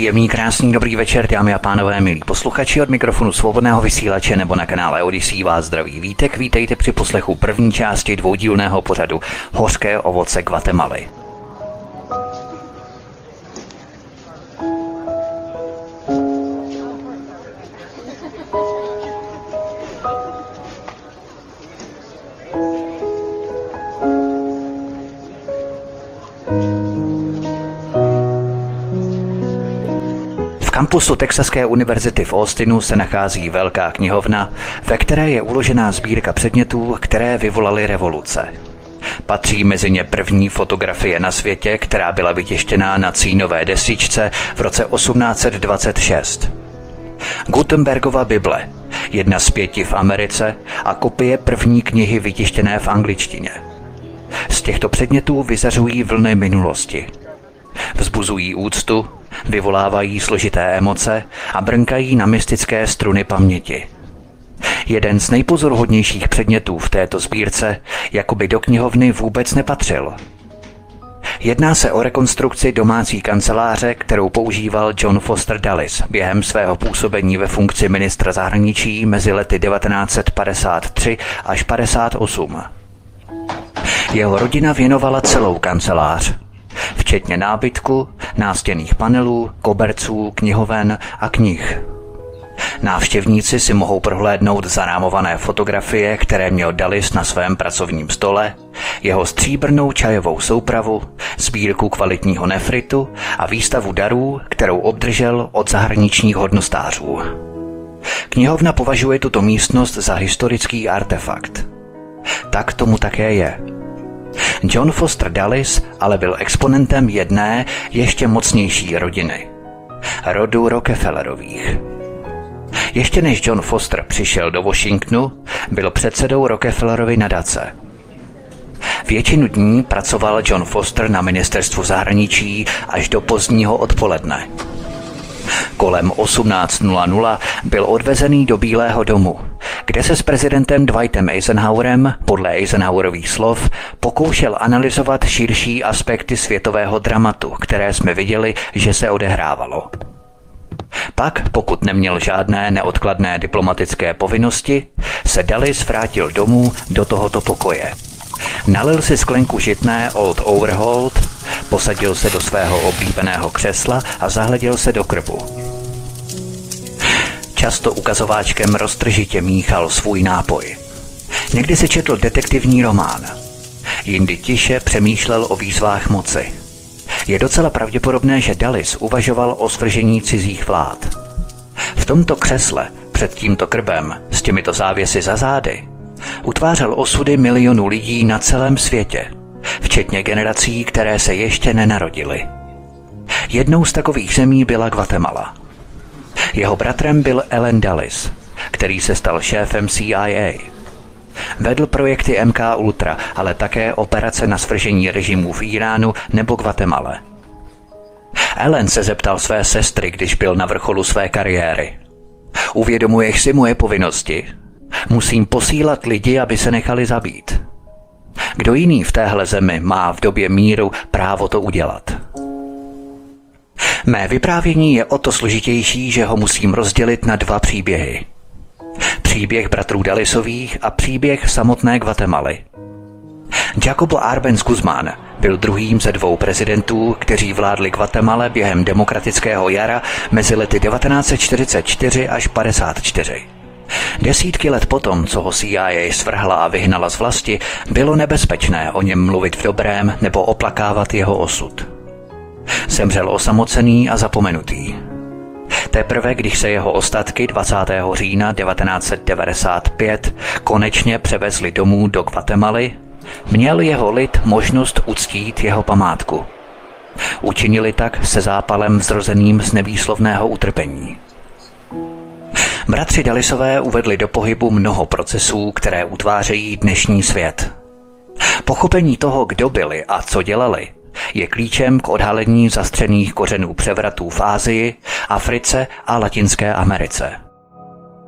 Příjemný, krásný, dobrý večer, dámy a pánové, milí posluchači, od mikrofonu Svobodného vysílače nebo na kanále Odyssey vás zdraví Vítek. Vítejte při poslechu první části dvoudílného pořadu Hořké ovoce Guatemaly. V kampusu Texaské univerzity v Austinu se nachází velká knihovna, ve které je uložená sbírka předmětů, které vyvolaly revoluce. Patří mezi ně první fotografie na světě, která byla vytištěná na cínové desíčce v roce 1826. Gutenbergova Bible, jedna z 5 v Americe a kopie první knihy vytištěné v angličtině. Z těchto předmětů vyzařují vlny minulosti. Vzbuzují úctu, vyvolávají složité emoce a brnkají na mystické struny paměti. Jeden z nejpozoruhodnějších předmětů v této sbírce jakoby do knihovny vůbec nepatřil. Jedná se o rekonstrukci domácí kanceláře, kterou používal John Foster Dulles během svého působení ve funkci ministra zahraničí mezi lety 1953 až 1958. Jeho rodina věnovala celou kancelář, včetně nábytku, nástěnných panelů, koberců, knihoven a knih. Návštěvníci si mohou prohlédnout zarámované fotografie, které měl Dulles na svém pracovním stole, jeho stříbrnou čajovou soupravu, sbírku kvalitního nefritu a výstavu darů, kterou obdržel od zahraničních hodnostářů. Knihovna považuje tuto místnost za historický artefakt. Tak tomu také je. John Foster Dulles ale byl exponentem jedné ještě mocnější rodiny. Rodu Rockefellerových. Ještě než John Foster přišel do Washingtonu, byl předsedou Rockefellerovy nadace. Většinu dní pracoval John Foster na ministerstvu zahraničí až do pozdního odpoledne. Kolem 18:00 byl odvezený do Bílého domu, kde se s prezidentem Dwightem Eisenhowerem, podle Eisenhowerových slov, pokoušel analyzovat širší aspekty světového dramatu, které jsme viděli, že se odehrávalo. Pak, pokud neměl žádné neodkladné diplomatické povinnosti, se Dulles vrátil domů do tohoto pokoje. Nalil si sklenku žitné Old Overholt, posadil se do svého oblíbeného křesla a zahleděl se do krbu. Často ukazováčkem roztržitě míchal svůj nápoj. Někdy si četl detektivní román. Jindy tiše přemýšlel o výzvách moci. Je docela pravděpodobné, že Dulles uvažoval o svržení cizích vlád. V tomto křesle, před tímto krbem, s těmito závěsy za zády, utvářel osudy milionů lidí na celém světě, včetně generací, které se ještě nenarodily. Jednou z takových zemí byla Guatemala. Jeho bratrem byl Allen Dulles, který se stal šéfem CIA. Vedl projekty MK Ultra, ale také operace na svržení režimů v Iránu nebo Guatemale. Allen se zeptal své sestry, když byl na vrcholu své kariéry. Uvědomuješ si moje povinnosti? Musím posílat lidi, aby se nechali zabít. Kdo jiný v téhle zemi má v době míru právo to udělat? Mé vyprávění je o to složitější, že ho musím rozdělit na 2 příběhy. Příběh bratrů Dullesových a příběh samotné Guatemaly. Jacobo Arbenz Guzmán byl druhým ze 2 prezidentů, kteří vládli Guatemale během demokratického jara mezi lety 1944 až 1954. Desítky let potom, co ho CIA svrhla a vyhnala z vlasti, bylo nebezpečné o něm mluvit v dobrém nebo oplakávat jeho osud. Zemřel osamocený a zapomenutý. Teprve když se jeho ostatky 20. října 1995 konečně převezli domů do Guatemaly, měl jeho lid možnost uctít jeho památku. Učinili tak se zápalem vzrozeným z nevýslovného utrpení. Bratři Dullesové uvedli do pohybu mnoho procesů, které utvářejí dnešní svět. Pochopení toho, kdo byli a co dělali, je klíčem k odhalení zastřených kořenů převratů v Asii, Africe a Latinské Americe.